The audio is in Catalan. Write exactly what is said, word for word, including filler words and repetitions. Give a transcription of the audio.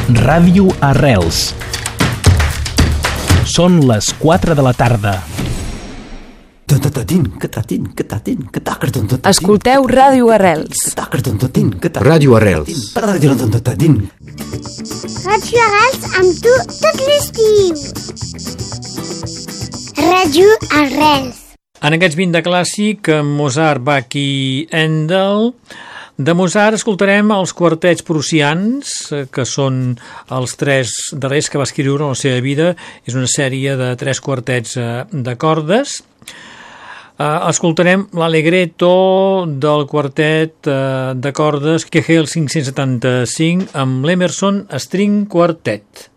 Ràdio Arrels. Són les quatre de la tarda. Escolteu Ràdio Arrels. Ràdio Arrels. Ràdio Arrels amb tu tot l'estiu. Ràdio Arrels. En aquests vint de clàssic, Mozart, Bach i Handel. De Mozart escoltarem els quartets prussians, que són els tres darrers que va escriure en la seva vida. És una sèrie de tres quartets de cordes. Escoltarem l'Allegretto del quartet de cordes Kegel cinc-cents setanta-cinc amb l'Emerson String Quartet.